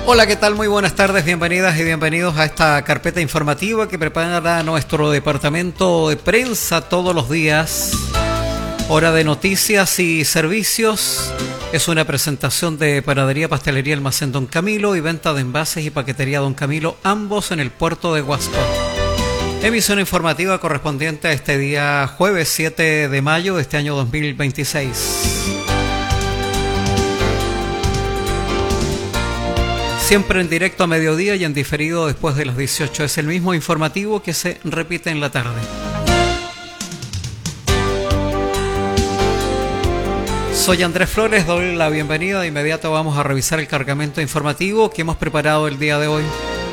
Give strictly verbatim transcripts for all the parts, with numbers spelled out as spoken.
Hola, ¿qué tal? Muy buenas tardes, bienvenidas y bienvenidos a esta carpeta informativa que prepara nuestro departamento de prensa todos los días. Hora de noticias y servicios. Es una presentación de Panadería, Pastelería Almacén Don Camilo y venta de envases y paquetería Don Camilo, ambos en el puerto de Huasco. Emisión informativa correspondiente a este día jueves siete de mayo de este año dos mil veintiséis. Siempre en directo a mediodía y en diferido después de las dieciocho. Es el mismo informativo que se repite en la tarde. Soy Andrés Flores, doy la bienvenida. De inmediato vamos a revisar el cargamento informativo que hemos preparado el día de hoy.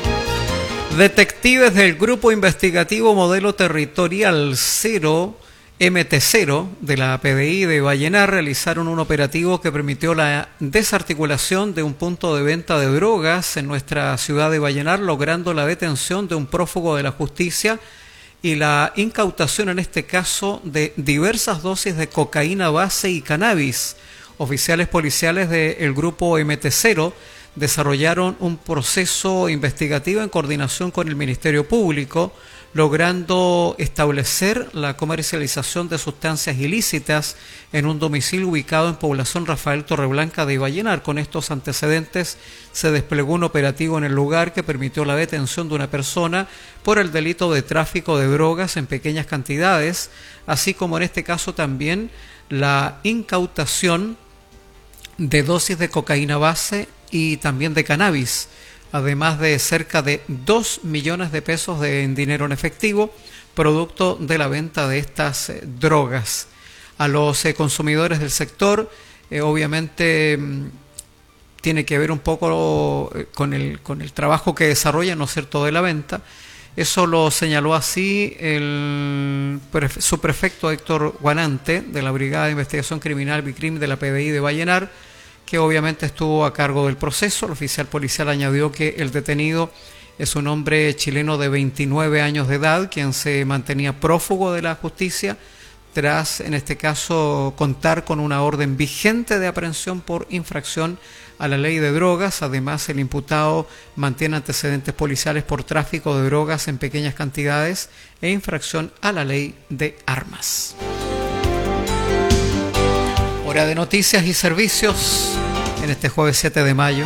Detectives del Grupo Investigativo Modelo Territorial cero M T cero de la P D I de Vallenar realizaron un operativo que permitió la desarticulación de un punto de venta de drogas en nuestra ciudad de Vallenar, logrando la detención de un prófugo de la justicia y la incautación en este caso de diversas dosis de cocaína base y cannabis. Oficiales policiales del Grupo M T cero desarrollaron un proceso investigativo en coordinación con el Ministerio Público, logrando establecer la comercialización de sustancias ilícitas en un domicilio ubicado en población Rafael Torreblanca de Vallenar. Con estos antecedentes se desplegó un operativo en el lugar que permitió la detención de una persona por el delito de tráfico de drogas en pequeñas cantidades, así como en este caso también la incautación de dosis de cocaína base y también de cannabis, además de cerca de dos millones de pesos de en dinero en efectivo, producto de la venta de estas eh, drogas. A los eh, consumidores del sector, eh, obviamente mm, tiene que ver un poco eh, con el, con el trabajo que desarrollan, ¿no es cierto?, de la venta. Eso lo señaló así el subprefecto Héctor Guanante, de la Brigada de Investigación Criminal BICRIM de la P D I de Vallenar, que obviamente estuvo a cargo del proceso. El oficial policial añadió que el detenido es un hombre chileno de veintinueve años de edad, quien se mantenía prófugo de la justicia tras, en este caso, contar con una orden vigente de aprehensión por infracción a la ley de drogas. Además, el imputado mantiene antecedentes policiales por tráfico de drogas en pequeñas cantidades e infracción a la ley de armas. Hora de noticias y servicios en este jueves siete de mayo.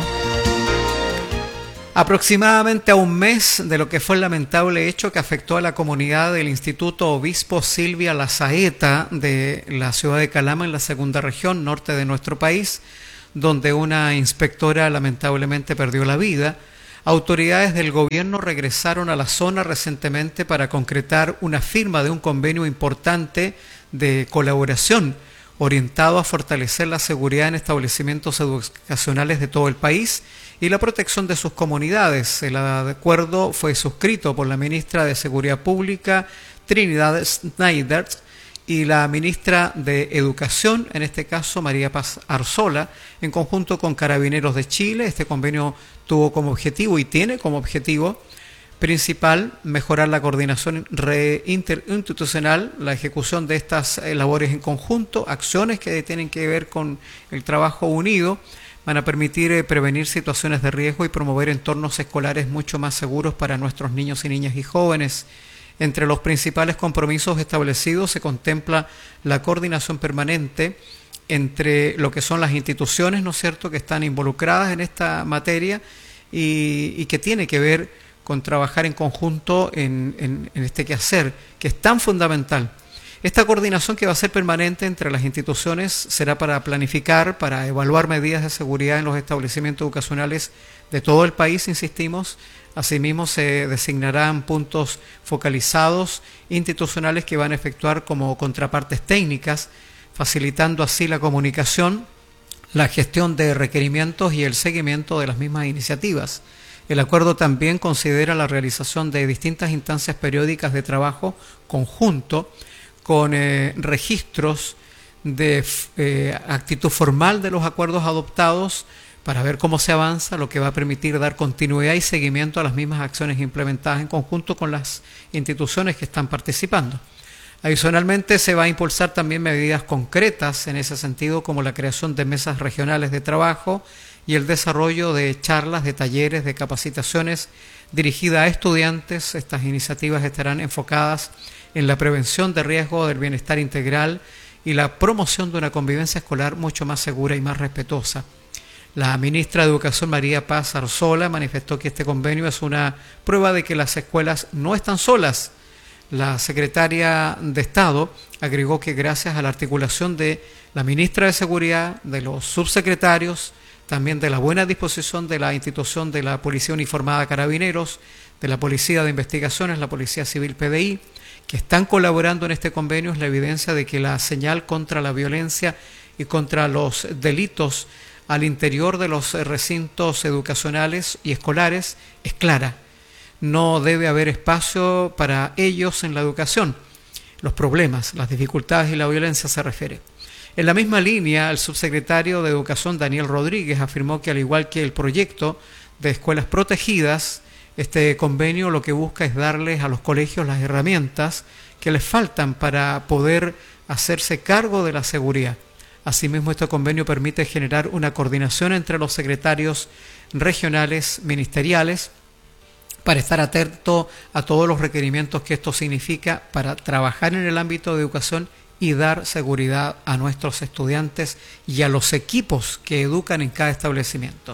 Aproximadamente a un mes de lo que fue el lamentable hecho que afectó a la comunidad del Instituto Obispo Silvia Lazaeta de la ciudad de Calama, en la segunda región norte de nuestro país, donde una inspectora lamentablemente perdió la vida, autoridades del gobierno regresaron a la zona recientemente para concretar una firma de un convenio importante de colaboración orientado a fortalecer la seguridad en establecimientos educacionales de todo el país y la protección de sus comunidades. El acuerdo fue suscrito por la ministra de Seguridad Pública, Trinidad Snyder, y la ministra de Educación, en este caso María Paz Arzola, en conjunto con Carabineros de Chile. Este convenio tuvo como objetivo y tiene como objetivo principal mejorar la coordinación interinstitucional, la ejecución de estas eh, labores en conjunto, acciones que tienen que ver con el trabajo unido, van a permitir eh, prevenir situaciones de riesgo y promover entornos escolares mucho más seguros para nuestros niños y niñas y jóvenes. Entre los principales compromisos establecidos se contempla la coordinación permanente entre lo que son las instituciones, ¿no es cierto?, que están involucradas en esta materia y, y que tiene que ver con trabajar en conjunto en, en, en este quehacer, que es tan fundamental. Esta coordinación, que va a ser permanente entre las instituciones, será para planificar, para evaluar medidas de seguridad en los establecimientos educacionales de todo el país, insistimos. Asimismo, se designarán puntos focalizados institucionales que van a efectuar como contrapartes técnicas, facilitando así la comunicación, la gestión de requerimientos y el seguimiento de las mismas iniciativas. El acuerdo también considera la realización de distintas instancias periódicas de trabajo conjunto con eh, registros de eh, actitud formal de los acuerdos adoptados para ver cómo se avanza, lo que va a permitir dar continuidad y seguimiento a las mismas acciones implementadas en conjunto con las instituciones que están participando. Adicionalmente, se va a impulsar también medidas concretas en ese sentido, como la creación de mesas regionales de trabajo y el desarrollo de charlas, de talleres, de capacitaciones dirigidas a estudiantes. Estas iniciativas estarán enfocadas en la prevención de riesgo del bienestar integral y la promoción de una convivencia escolar mucho más segura y más respetuosa. La ministra de Educación, María Paz Arzola, manifestó que este convenio es una prueba de que las escuelas no están solas. La secretaria de Estado agregó que gracias a la articulación de la ministra de Seguridad, de los subsecretarios, también de la buena disposición de la institución de la Policía Uniformada Carabineros, de la Policía de Investigaciones, la Policía Civil P D I, que están colaborando en este convenio, es la evidencia de que la señal contra la violencia y contra los delitos al interior de los recintos educacionales y escolares es clara. No debe haber espacio para ellos en la educación. Los problemas, las dificultades y la violencia se refiere. En la misma línea, el subsecretario de Educación, Daniel Rodríguez, afirmó que al igual que el proyecto de escuelas protegidas, este convenio lo que busca es darles a los colegios las herramientas que les faltan para poder hacerse cargo de la seguridad. Asimismo, este convenio permite generar una coordinación entre los secretarios regionales ministeriales para estar atento a todos los requerimientos que esto significa para trabajar en el ámbito de educación y dar seguridad a nuestros estudiantes y a los equipos que educan en cada establecimiento.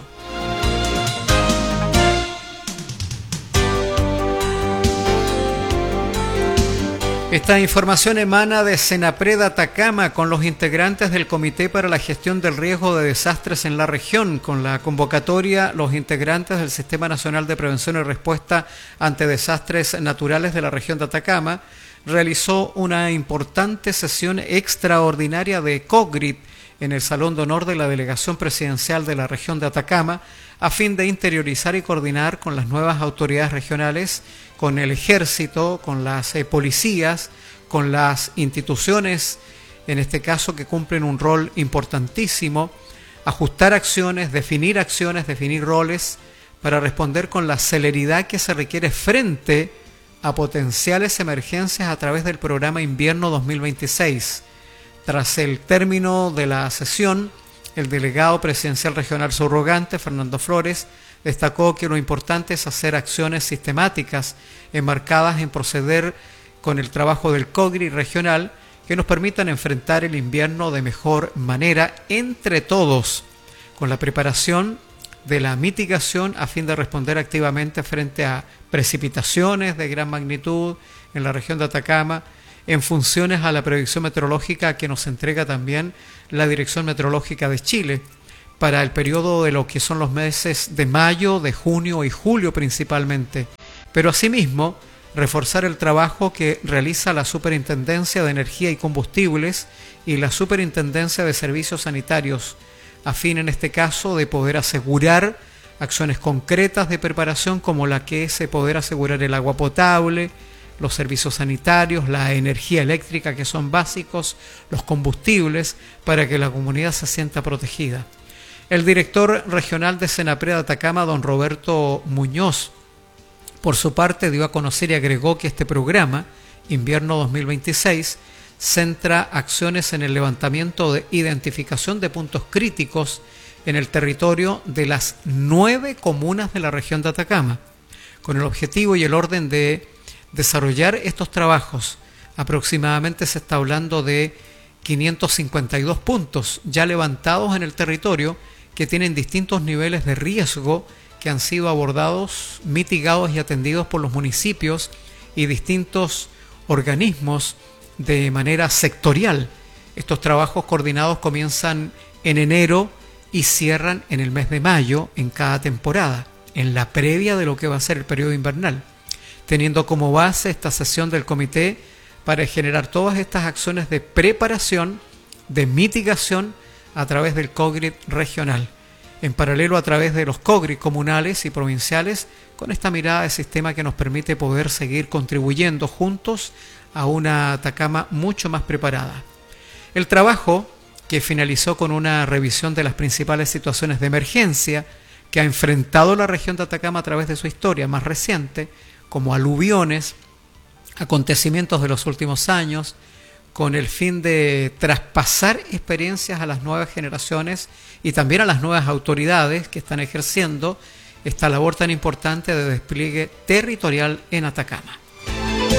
Esta información emana de Senapred Atacama con los integrantes del Comité para la Gestión del Riesgo de Desastres en la región. Con la convocatoria, los integrantes del Sistema Nacional de Prevención y Respuesta ante Desastres Naturales de la región de Atacama realizó una importante sesión extraordinaria de COGRIT en el Salón de Honor de la Delegación Presidencial de la región de Atacama, a fin de interiorizar y coordinar con las nuevas autoridades regionales, con el ejército, con las eh, policías, con las instituciones, en este caso que cumplen un rol importantísimo, ajustar acciones, definir acciones, definir roles, para responder con la celeridad que se requiere frente a potenciales emergencias a través del programa Invierno dos mil veintiséis. Tras el término de la sesión, el delegado presidencial regional subrogante, Fernando Flores, destacó que lo importante es hacer acciones sistemáticas enmarcadas en proceder con el trabajo del COGRI regional que nos permitan enfrentar el invierno de mejor manera entre todos, con la preparación de la mitigación a fin de responder activamente frente a precipitaciones de gran magnitud en la región de Atacama, en funciones a la predicción meteorológica que nos entrega también la Dirección Meteorológica de Chile para el periodo de lo que son los meses de mayo, de junio y julio principalmente, pero asimismo reforzar el trabajo que realiza la Superintendencia de Energía y Combustibles y la Superintendencia de Servicios Sanitarios, a fin en este caso de poder asegurar acciones concretas de preparación como la que es poder asegurar el agua potable, los servicios sanitarios, la energía eléctrica que son básicos, los combustibles, para que la comunidad se sienta protegida. El director regional de Senapred Atacama, don Roberto Muñoz, por su parte dio a conocer y agregó que este programa, Invierno dos mil veintiséis, centra acciones en el levantamiento de identificación de puntos críticos en el territorio de las nueve comunas de la región de Atacama, con el objetivo y el orden de desarrollar estos trabajos. Aproximadamente se está hablando de quinientos cincuenta y dos puntos ya levantados en el territorio que tienen distintos niveles de riesgo que han sido abordados, mitigados y atendidos por los municipios y distintos organismos de manera sectorial. Estos trabajos coordinados comienzan en enero y cierran en el mes de mayo en cada temporada, en la previa de lo que va a ser el periodo invernal, teniendo como base esta sesión del comité para generar todas estas acciones de preparación, de mitigación a través del COGRIT regional, en paralelo a través de los COGRIT comunales y provinciales, con esta mirada de sistema que nos permite poder seguir contribuyendo juntos a una Atacama mucho más preparada. El trabajo, que finalizó con una revisión de las principales situaciones de emergencia que ha enfrentado la región de Atacama a través de su historia más reciente, como aluviones, acontecimientos de los últimos años, con el fin de traspasar experiencias a las nuevas generaciones y también a las nuevas autoridades que están ejerciendo esta labor tan importante de despliegue territorial en Atacama.